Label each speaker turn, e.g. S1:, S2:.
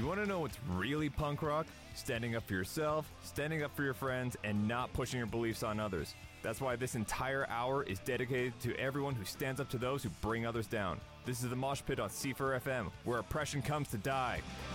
S1: You want to know what's really punk rock? Standing up for yourself, standing up for your friends, and not pushing your beliefs on others. That's why this entire hour is dedicated to everyone who stands up to those who bring others down. This is the Mosh Pit on C4 FM, where oppression comes to die.